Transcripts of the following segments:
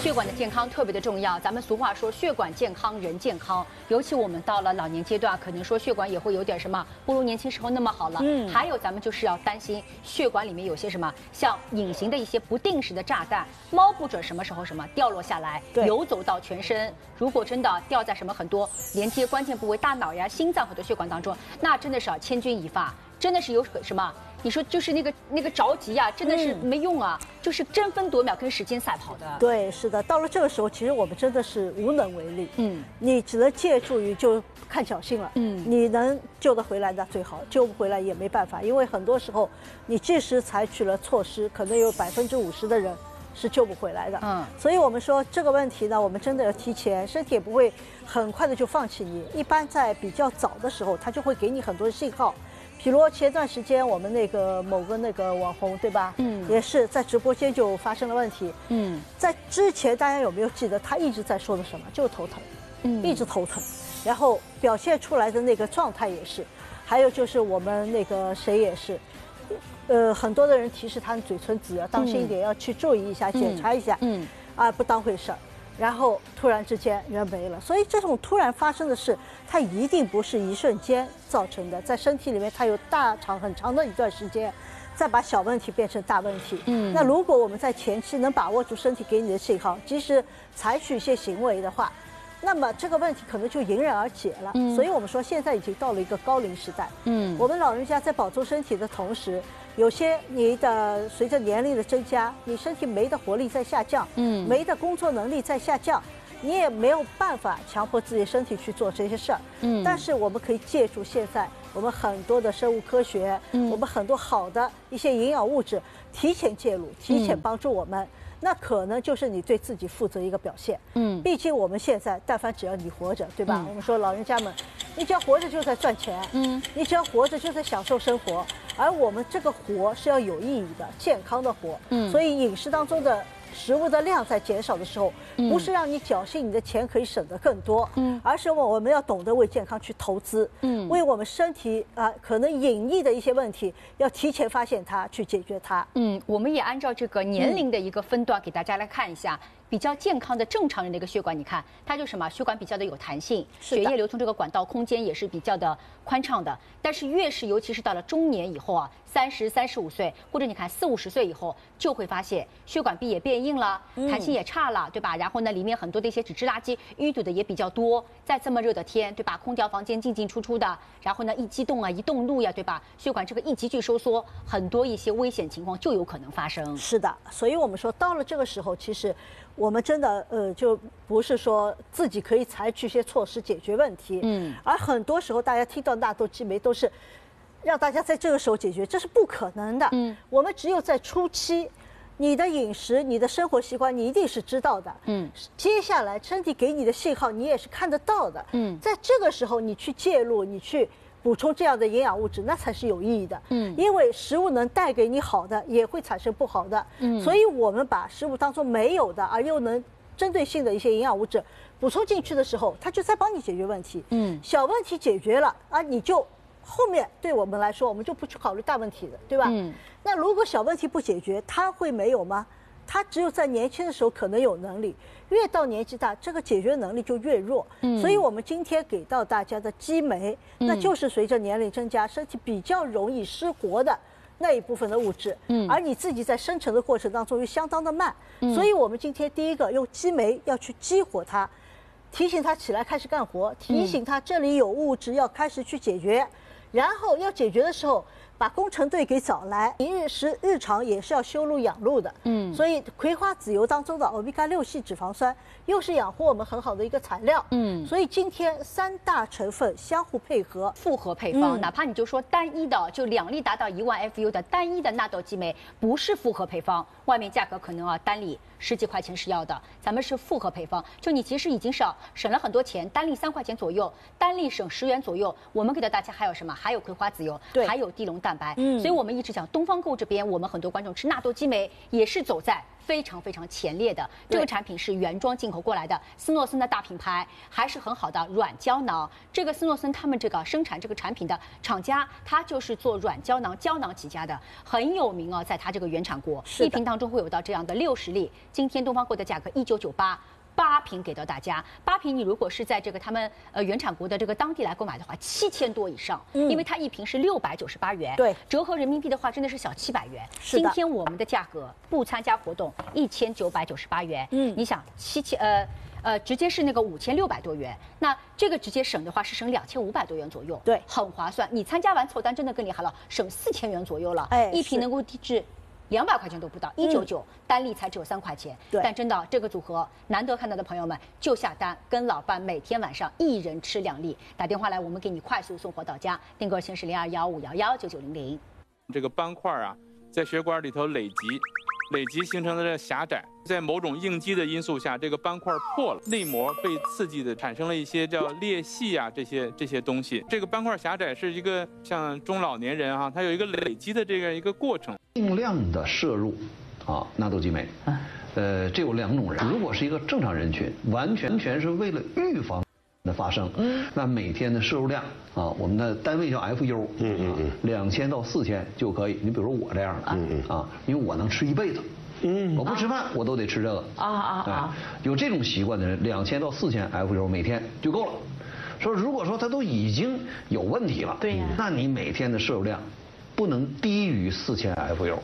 血管的健康特别的重要。咱们俗话说，血管健康人健康。尤其我们到了老年阶段，可能说血管也会有点什么，不如年轻时候那么好了。还有咱们就是要担心血管里面有些什么，像隐形的一些不定时的炸弹，摸不准什么时候什么掉落下来，游走到全身。如果真的掉在什么很多连接关键部位，大脑呀、心脏很多血管当中，那真的是千钧一发，真的是有什么？你说就是那个着急呀，真的是没用啊，就是争分夺秒跟时间赛跑的。 对，是的，到了这个时候，其实我们真的是无能为力。你只能借助于就看侥幸了。你能救得回来那最好，救不回来也没办法，因为很多时候你即使采取了措施，可能有50%的人是救不回来的。所以我们说这个问题呢，我们真的要提前，身体也不会很快的就放弃你，一般在比较早的时候，它就会给你很多信号。比如前段时间我们那个某个那个网红，对吧？也是在直播间就发生了问题。在之前大家有没有记得他一直在说的什么？就是头疼，一直头疼，然后表现出来的那个状态也是。还有就是我们那个谁也是，很多的人提示他的嘴唇紫要当心一点，要去注意一下，检查一下。不当回事儿。然后突然之间人没了，所以这种突然发生的事，它一定不是一瞬间造成的，在身体里面它有很长的一段时间，再把小问题变成大问题。那如果我们在前期能把握住身体给你的信号，及时采取一些行为的话，那么这个问题可能就迎刃而解了。所以我们说现在已经到了一个高龄时代。我们老人家在保重身体的同时，有些你的随着年龄的增加，你身体酶的活力在下降，酶的工作能力在下降，你也没有办法强迫自己身体去做这些事儿。但是我们可以借助现在我们很多的生物科学，我们很多好的一些营养物质，提前介入，提前帮助我们。那可能就是你对自己负责一个表现。毕竟我们现在但凡只要你活着，对吧？我们说老人家们，你只要活着就在赚钱，你只要活着就在享受生活，而我们这个活是要有意义的、健康的活。所以饮食当中的食物的量在减少的时候，不是让你侥幸你的钱可以省得更多，而是我们要懂得为健康去投资，为我们身体可能隐匿的一些问题，要提前发现它，去解决它。 我们也按照这个年龄的一个分段给大家来看一下。比较健康的正常人的一个血管，你看它就什么，血管比较的有弹性，血液流通这个管道空间也是比较的宽敞的。但是越是尤其是到了中年以后啊，30、35岁，或者你看40、50岁以后，就会发现血管壁也变硬了，弹性也差了，对吧？然后呢，里面很多的一些纸质垃圾淤堵的也比较多。在这么热的天，对吧？空调房间进进出出的，然后呢一激动啊，一动怒呀，对吧？血管这个一急剧收缩，很多一些危险情况就有可能发生。 是的，所以我们说到了这个时候，其实我们真的就不是说自己可以采取一些措施解决问题，而很多时候大家听到纳豆激酶都是让大家在这个时候解决，这是不可能的。我们只有在初期，你的饮食、你的生活习惯，你一定是知道的。接下来身体给你的信号，你也是看得到的。在这个时候你去介入，你去补充这样的营养物质，那才是有意义的。因为食物能带给你好的，也会产生不好的。所以我们把食物当中没有的，而又能针对性的一些营养物质补充进去的时候，它就在帮你解决问题。小问题解决了你就后面对我们来说，我们就不去考虑大问题了，对吧？那如果小问题不解决，它会没有吗？它只有在年轻的时候可能有能力，越到年纪大，这个解决能力就越弱。所以我们今天给到大家的激酶，那就是随着年龄增加，身体比较容易失活的那一部分的物质。而你自己在生成的过程当中又相当的慢，所以我们今天第一个用激酶要去激活它，提醒它起来开始干活，提醒它这里有物质要开始去解决，然后要解决的时候，把工程队给找来，你日常也是要修路养路的。所以葵花籽油当中的欧米伽6系脂肪酸又是养活我们很好的一个材料。所以今天3大成分相互配合， 复合配方，哪怕你就说单一的，就2粒达到1万 FU 的单一的纳豆激酶，不是复合配方，外面价格可能单粒10几块钱是要的，咱们是复合配方，就你其实已经省了很多钱，单粒3块钱左右，单粒省10元左右。我们给到大家还有什么？还有葵花籽油，还有地龙蛋白。所以我们一直讲东方购这边，我们很多观众吃纳豆激酶也是走在非常非常前列的。这个产品是原装进口过来的，斯诺森的大品牌，还是很好的软胶囊。这个斯诺森他们这个生产这个产品的厂家，它就是做软胶囊起家的，很有名哦，在它这个原产国，一瓶当中会有到这样的60粒。今天东方购的价格1998。8瓶给到大家，8瓶你如果是在这个他们原产国的这个当地来购买的话，7000多以上，因为它一瓶是698元， 对， 折合人民币的话真的是小700元。今天我们的价格不参加活动1998元，你想直接是那个5600多元，那这个直接省的话是省2500多元左右， 对， 很划算。你参加完凑单真的更厉害了，省4000元左右了，一瓶能够抵制200块钱都不到，199，单粒才只有3块钱。 对， 但真的这个组合难得看到的朋友们就下单，跟老伴每天晚上1人吃2粒，打电话来我们给你快速送货到家，订购先是0215119900。 这个斑块啊，在血管里头累积形成的这狭窄，在某种应激的因素下，这个斑块破了，内膜被刺激的产生了一些叫裂隙啊，这些东西。这个斑块狭窄是一个像中老年人啊，它有一个累积的这个一个过程。 定量的摄入纳豆激酶，这有2种人。如果是一个正常人群，完全是为了预防的发生，那每天的摄入量我们的单位叫 FU，2000到4000就可以。你比如说我这样的因为我能吃一辈子，我不吃饭我都得吃这个有这种习惯的人，2000到4000 FU 每天就够了。说如果说他都已经有问题了， 对呀， 那你每天的摄入量不能低于4000 FU。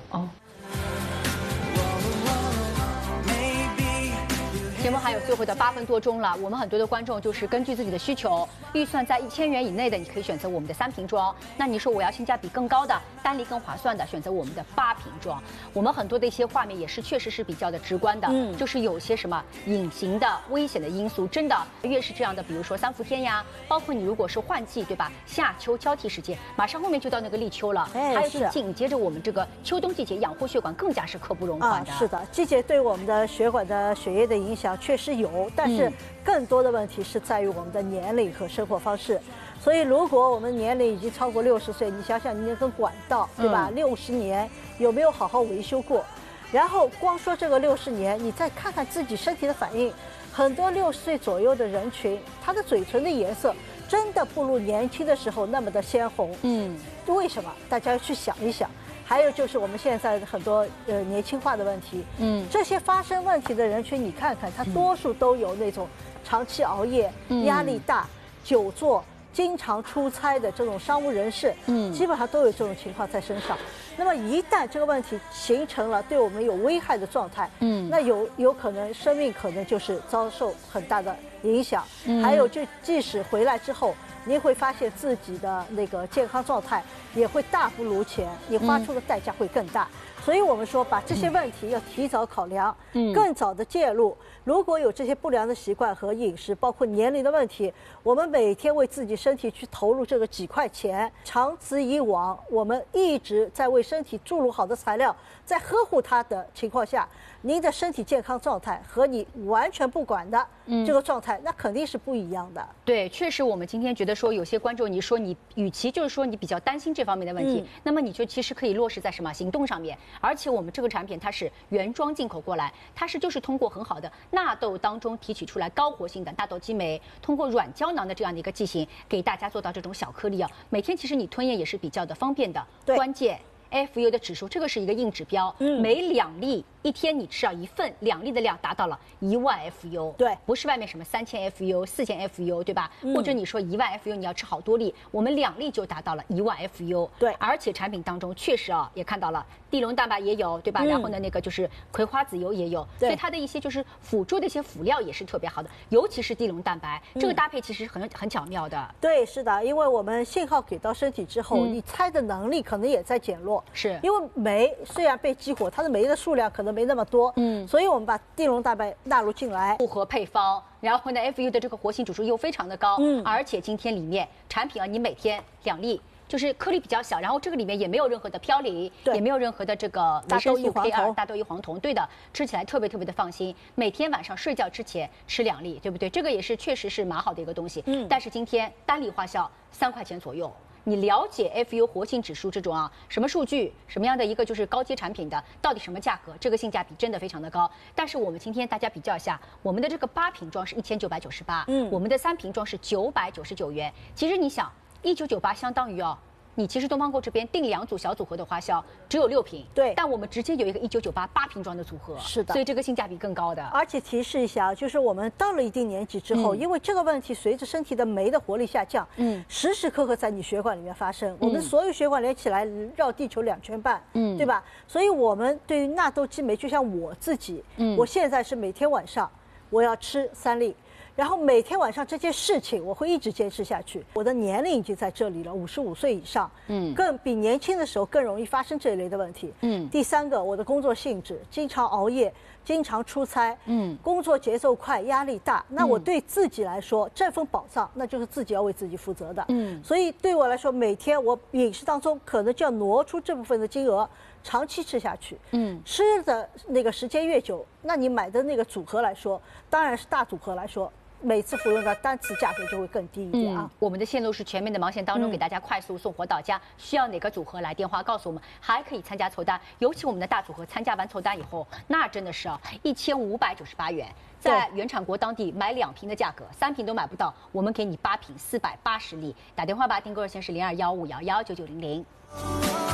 节目还有最后的8分多钟了，我们很多的观众就是根据自己的需求，预算在1000元以内的，你可以选择我们的3瓶装。那你说我要性价比更高的，单粒更划算的，选择我们的8瓶装。我们很多的一些画面也是确实是比较的直观的，就是有些什么隐形的危险的因素，真的越是这样的，比如说3伏天呀，包括你如果是换季，对吧？夏秋交替时节，马上后面就到那个立秋了，还有就是紧接着我们这个秋冬季节，养护血管更加是刻不容缓的。 是的，季节对我们的血管的血液的影响确实有，但是更多的问题是在于我们的年龄和生活方式。所以如果我们年龄已经超过60岁，你想想你那根管道，对吧？60年有没有好好维修过？然后光说这个60年，你再看看自己身体的反应，很多60岁左右的人群，他的嘴唇的颜色真的不如年轻的时候那么的鲜红。为什么？大家要去想一想。还有就是我们现在很多年轻化的问题，这些发生问题的人群，你看看，他多数都有那种长期熬夜、压力大、久坐、经常出差的这种商务人士，基本上都有这种情况在身上。那么一旦这个问题形成了对我们有危害的状态，那有可能生命可能就是遭受很大的影响。还有就即使回来之后，你会发现自己的那个健康状态也会大不如前，你花出的代价会更大。所以我们说，把这些问题要提早考量，更早的介入。如果有这些不良的习惯和饮食，包括年龄的问题，我们每天为自己身体去投入这个几块钱，长此以往，我们一直在为身体注入好的材料，在呵护它的情况下，您的身体健康状态和你完全不管的这个状态，那肯定是不一样的。 对，确实我们今天觉得说，有些观众你说你与其就是说你比较担心这方面的问题，那么你就其实可以落实在什么行动上面。而且我们这个产品它是原装进口过来，它是就是通过很好的纳豆当中提取出来高活性的纳豆激酶，通过软胶囊的这样的一个剂型，给大家做到这种小颗粒啊，每天其实你吞咽也是比较的方便的。关键 FU 的指数，这个是一个硬指标，每2粒一天你吃1份，2粒的量达到了1万 FU， 对， 不是外面什么3000 FU、4000 FU， 对吧？或者你说1万 FU， 你要吃好多粒，我们2粒就达到了1万 FU， 对， 而且产品当中确实也看到了地龙蛋白也有，对吧？然后呢，那个就是葵花籽油也有，所以它的一些就是辅助的一些辅料也是特别好的，尤其是地龙蛋白，这个搭配其实很巧妙的。 对，是的，因为我们信号给到身体之后，你猜的能力可能也在减弱， 是因为酶虽然被激活，它的酶的数量可能没那么多，所以我们把地龙蛋白纳入进来， 复合配方，然后呢 FU 的这个活性指数又非常的高，而且今天里面产品你每天2粒。就是颗粒比较小，然后这个里面也没有任何的嘌呤，也没有任何的这个维生素 K2、大豆异黄酮，对的，吃起来特别特别的放心。每天晚上睡觉之前吃2粒，对不对？这个也是确实是蛮好的一个东西。但是今天单粒花销3块钱左右。 你了解 FU 活性指数这种什么数据，什么样的一个就是高阶产品的，到底什么价格，这个性价比真的非常的高。但是我们今天大家比较一下，我们的这个8瓶装是1998，我们的3瓶装是999元。其实你想，1998相当于你其实东方购这边订2组小组合的花销只有6瓶， 对， 但我们直接有一个1998 8瓶装的组合， 是的， 所以这个性价比更高的。 而且提示一下，就是我们到了一定年纪之后，因为这个问题随着身体的酶的活力下降，时时刻刻在你血管里面发生。我们所有血管连起来绕地球2圈半，对吧？所以我们对于纳豆激酶，就像我自己，我现在是每天晚上我要吃3粒。然后每天晚上这件事情我会一直坚持下去。我的年龄已经在这里了，55岁以上，更比年轻的时候更容易发生这一类的问题。第3个，我的工作性质，经常熬夜，经常出差，工作节奏快，压力大。那我对自己来说，这份宝藏，那就是自己要为自己负责的。所以对我来说，每天我饮食当中可能就要挪出这部分的金额。长期吃下去，吃的那个时间越久，那你买的那个组合来说，当然是大组合来说，每次服用的单次价格就会更低一点啊。 我们的线路是全面的盲线当中给大家快速送货到家，需要哪个组合来电话告诉我们，还可以参加凑单。尤其我们的大组合参加完凑单以后，那真的是1598元，在原产国当地买2瓶的价格，3瓶都买不到，我们给你8瓶480粒。打电话吧，订购热线是0215119900。